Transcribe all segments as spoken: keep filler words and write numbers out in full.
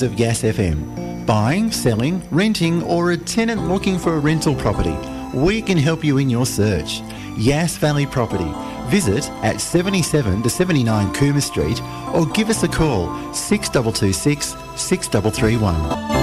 of Yas F M. Buying, selling, renting, or a tenant looking for a rental property, we can help you in your search. Yas Valley Property. Visit at seventy-seven to seventy-nine Coomer Street or give us a call six two two six, six three three one.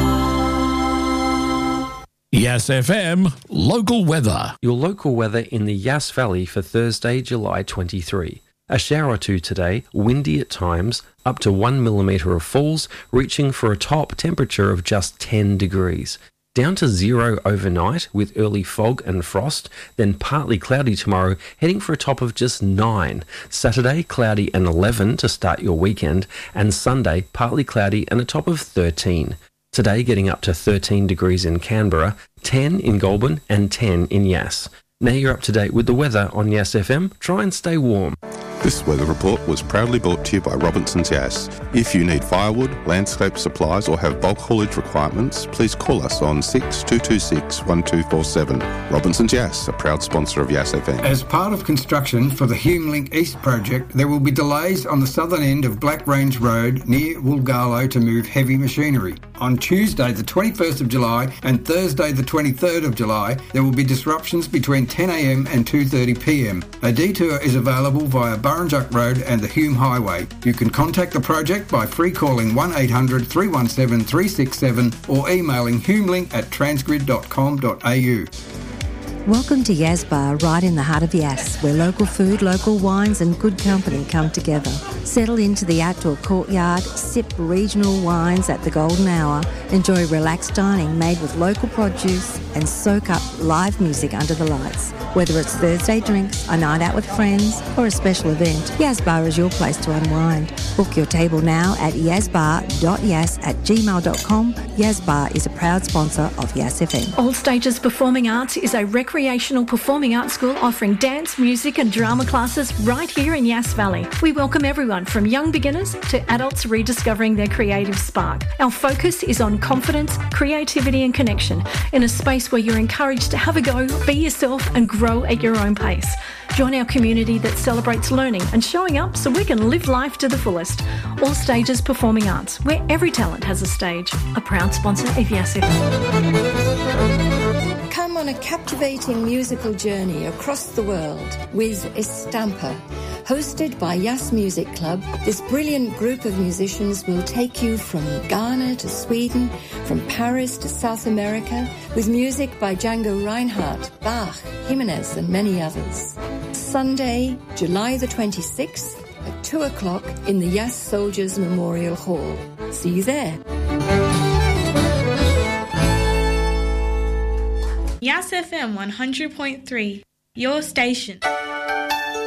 Yas F M local weather. Your local weather in the Yas Valley for Thursday, July twenty-third. A shower or two today, windy at times, up to one millimetre of falls, reaching for a top temperature of just ten degrees. Down to zero overnight with early fog and frost, then partly cloudy tomorrow, heading for a top of just nine. Saturday, cloudy and eleven to start your weekend, and Sunday, partly cloudy and a top of thirteen. Today getting up to thirteen degrees in Canberra, ten in Goulburn and ten in Yas. Now you're up to date with the weather on Yas F M. Try and stay warm. This weather report was proudly brought to you by Robinson's Yas. If you need firewood, landscape supplies or have bulk haulage requirements, please call us on six two two six, one two four seven. Robinson's Yas, a proud sponsor of Yas F M. As part of construction for the HumeLink East project, there will be delays on the southern end of Black Range Road near Woolgarlow to move heavy machinery. On Tuesday the twenty-first of July and Thursday the twenty-third of July, there will be disruptions between ten a m and two thirty p m. A detour is available via Burrinjuck Road and the Hume Highway. You can contact the project by free calling one eight hundred, three one seven, three six seven or emailing humelink at transgrid dot com dot a u. Welcome to Yas Bar, right in the heart of Yas, where local food, local wines and good company come together. Settle into the outdoor courtyard, sip regional wines at the golden hour, enjoy relaxed dining made with local produce and soak up live music under the lights. Whether it's Thursday drinks, a night out with friends or a special event, Yas Bar is your place to unwind. Book your table now at yasbar dot yas at gmail dot com. Yas Bar is a proud sponsor of Yas F M. All Stages Performing Arts is a recreational performing arts school offering dance, music and drama classes right here in Yas Valley. We welcome everyone from young beginners to adults rediscovering their creative spark. Our focus is on confidence, creativity and connection in a space where you're encouraged to have a go, be yourself and grow at your own pace. Join our community that celebrates learning and showing up so we can live life to the fullest. All Stages Performing Arts, where every talent has a stage. A proud sponsor of Yas F M. Come on a captivating musical journey across the world with Estampa. Hosted by Yas Music Club, this brilliant group of musicians will take you from Ghana to Sweden, from Paris to South America, with music by Django Reinhardt, Bach, Jimenez and many others. Sunday, July the twenty-sixth at two o'clock in the Yas Soldiers Memorial Hall. See you there. Yas F M one hundred point three, your station.